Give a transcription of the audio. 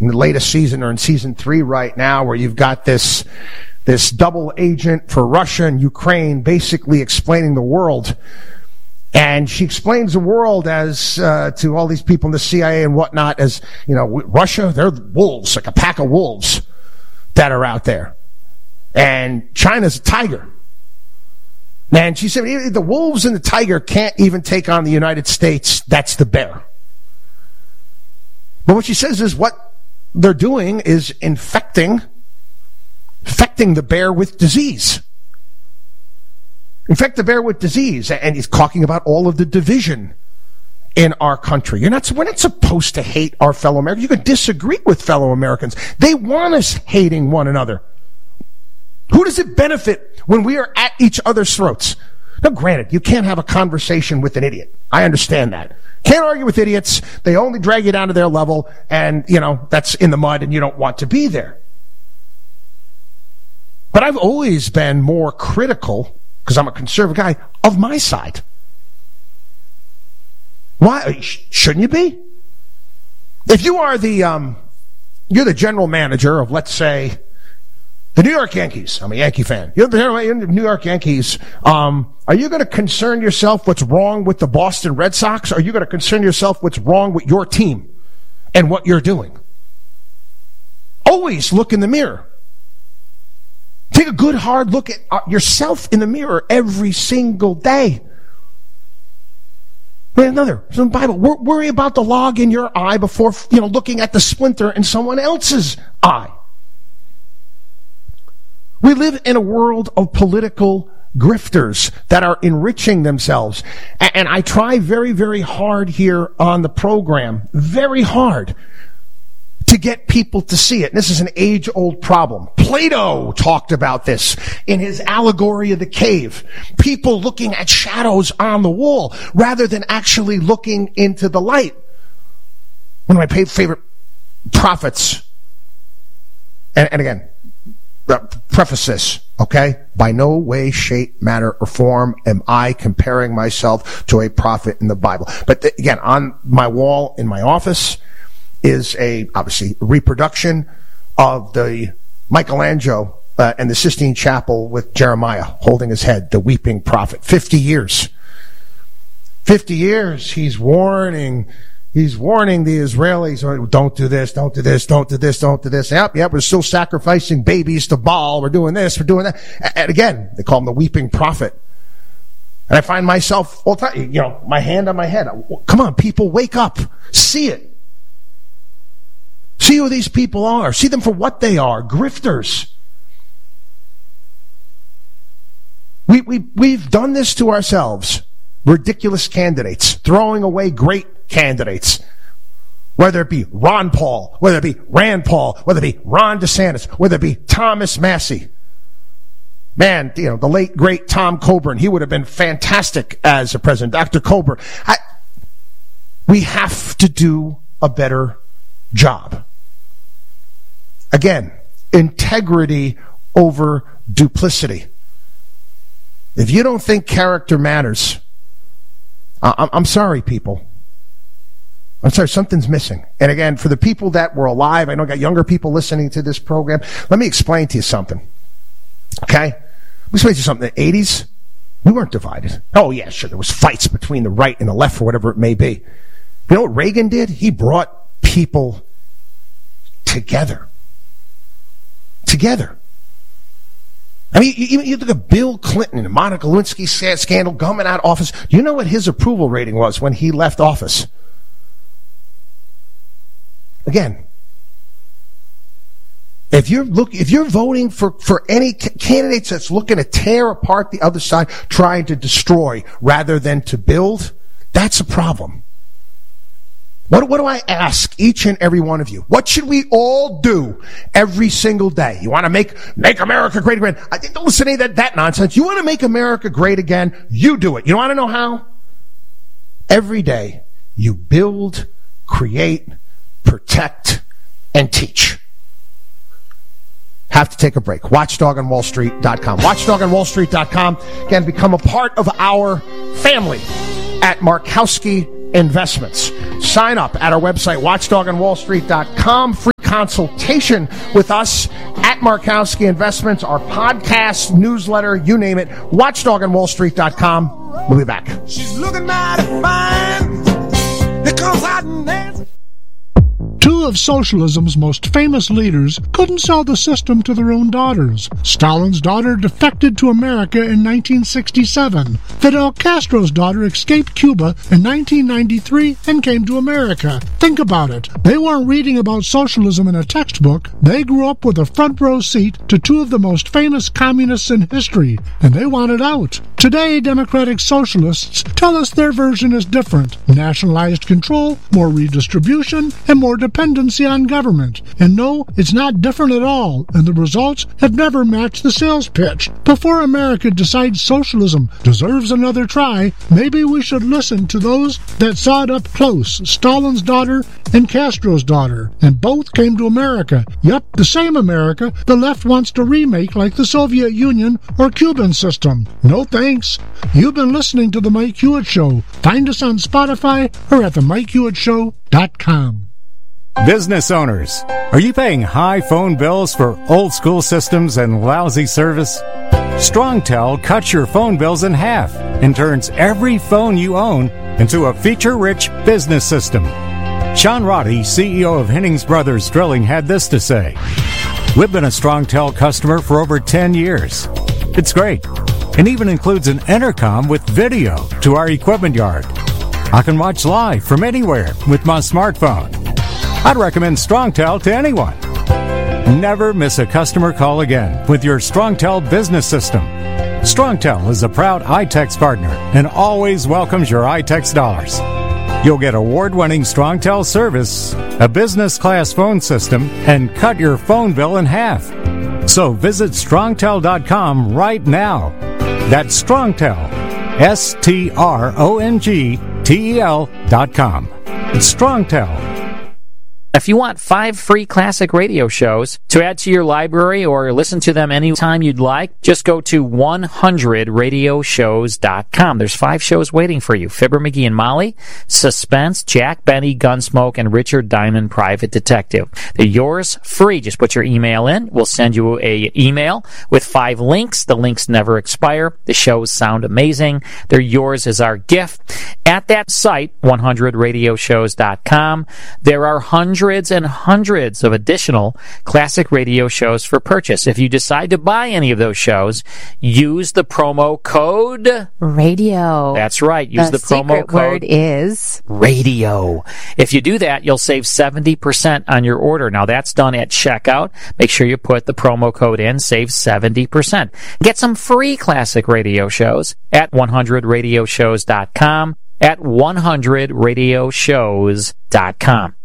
in the latest season, or in season 3 right now, where you've got this double agent for Russia and Ukraine basically explaining the world. And she explains the world as to all these people in the CIA and whatnot as, Russia, they're wolves, like a pack of wolves that are out there. And China's a tiger. And she said, the wolves and the tiger can't even take on the United States. That's the bear. But what she says is what they're doing is infecting the bear with disease. Infect the bear with disease. And he's talking about all of the division in our country. We're not supposed to hate our fellow Americans. You can disagree with fellow Americans. They want us hating one another. Who does it benefit when we are at each other's throats? Now, granted, you can't have a conversation with an idiot. I understand that. Can't argue with idiots. They only drag you down to their level, and, that's in the mud, and you don't want to be there. But I've always been more critical, because I'm a conservative guy, of my side. Why? Shouldn't you be? If you are you're the general manager of, let's say, the New York Yankees. I'm a Yankee fan. You're the New York Yankees. Are you going to concern yourself what's wrong with the Boston Red Sox? Or are you going to concern yourself what's wrong with your team and what you're doing? Always look in the mirror. Take a good hard look at yourself in the mirror every single day. Another, from the Bible, worry about the log in your eye before, looking at the splinter in someone else's eye. We live in a world of political grifters that are enriching themselves. And I try very, very hard here on the program, very hard, to get people to see it. And this is an age-old problem. Plato talked about this in his allegory of the cave. People looking at shadows on the wall rather than actually looking into the light. One of my favorite prophets, and again, preface this, okay? By no way, shape, manner, or form am I comparing myself to a prophet in the Bible. But again, on my wall in my office is obviously reproduction of the Michelangelo and the Sistine Chapel with Jeremiah holding his head, the weeping prophet. 50 years. 50 years he's warning the Israelis, don't do this, don't do this, don't do this, don't do this. Yep, we're still sacrificing babies to Baal. We're doing this, we're doing that. And again, they call him the weeping prophet. And I find myself all the time, my hand on my head. Come on, people, wake up. See it. See who these people are. See them for what they are. Grifters. We've done this to ourselves. Ridiculous candidates. Throwing away great candidates. Whether it be Ron Paul, whether it be Rand Paul, whether it be Ron DeSantis, whether it be Thomas Massey. Man, the late, great Tom Coburn, he would have been fantastic as a president. Dr. Coburn. We have to do a better job. Again, integrity over duplicity. If you don't think character matters, I'm sorry, people. I'm sorry, something's missing. And again, for the people that were alive, I know I got younger people listening to this program. Let me explain to you something. Okay? Let me explain to you something. In the 80s, we weren't divided. Oh, yeah, sure, there was fights between the right and the left or whatever it may be. You know what Reagan did? He brought people together. Together. I mean, you look at Bill Clinton and Monica Lewinsky scandal coming out of office. Do you know what his approval rating was when he left office? Again, if you're voting for any candidates that's looking to tear apart the other side, trying to destroy rather than to build, that's a problem. What do I ask each and every one of you? What should we all do every single day? You want to make America great again? Don't listen to any of that nonsense. You want to make America great again? You do it. You want to know how? Every day, you build, create, protect, and teach. Have to take a break. WatchDogOnWallStreet.com. WatchDogOnWallStreet.com. Again, become a part of our family at Markowski Investments. Sign up at our website, WatchDogOnWallStreet.com. Free consultation with us at Markowski Investments, our podcast, newsletter, you name it, watchdogondwallstreet.com. We'll be back. She's looking mighty fine. Here comes Hot Nancy. Two of socialism's most famous leaders couldn't sell the system to their own daughters. Stalin's daughter defected to America in 1967. Fidel Castro's daughter escaped Cuba in 1993 and came to America. Think about it. They weren't reading about socialism in a textbook. They grew up with a front row seat to two of the most famous communists in history, and they wanted out. Today, democratic socialists tell us their version is different. Nationalized control, more redistribution, and more dependency on government. And no, it's not different at all, and the results have never matched the sales pitch. Before America decides socialism deserves another try, maybe we should listen to those that saw it up close, Stalin's daughter and Castro's daughter, and both came to America. Yep, the same America the left wants to remake like the Soviet Union or Cuban system. No thanks. You've been listening to The Mike Hewitt Show. Find us on Spotify or at themikehewittShow.com. Business owners, are you paying high phone bills for old school systems and lousy service? StrongTel cuts your phone bills in half and turns every phone you own into a feature-rich business system. Sean Roddy, CEO of Hennings Brothers Drilling, had this to say: "We've been a StrongTel customer for over 10 years. It's great, and even includes an intercom with video to our equipment yard. I can watch live from anywhere with my smartphone. I'd recommend StrongTel to anyone. Never miss a customer call again with your StrongTel business system. StrongTel is a proud iTex partner and always welcomes your iTex dollars. You'll get award-winning StrongTel service, a business-class phone system, and cut your phone bill in half. So visit StrongTel.com right now. That's StrongTel, StrongTel.com. It's StrongTel. If you want 5 free classic radio shows to add to your library or listen to them anytime you'd like, just go to 100radioshows.com. There's 5 shows waiting for you. Fibber McGee and Molly, Suspense, Jack Benny, Gunsmoke, and Richard Diamond, Private Detective. They're yours free. Just put your email in. We'll send you a email with 5 links. The links never expire. The shows sound amazing. They're yours as our gift. At that site, 100radioshows.com, there are hundreds and hundreds of additional classic radio shows for purchase. If you decide to buy any of those shows, use the promo code radio. That's right. Use the promo secret code word is radio. If you do that, you'll save 70% on your order. Now, that's done at checkout. Make sure you put the promo code in. Save 70%. Get some free classic radio shows at 100radioshows.com, at 100radioshows.com.